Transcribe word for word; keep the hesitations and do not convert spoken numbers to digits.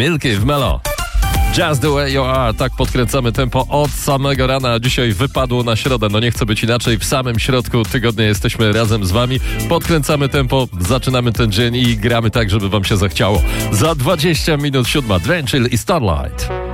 Milky w Melo. Just the way you are, tak podkręcamy tempo od samego rana. Dzisiaj wypadło na środę, no nie chcę być inaczej. W samym środku tygodnia jesteśmy razem z wami. Podkręcamy tempo, zaczynamy ten dzień i gramy tak, żeby wam się zachciało. Za dwadzieścia minut siódma, Drenchill i Starlight.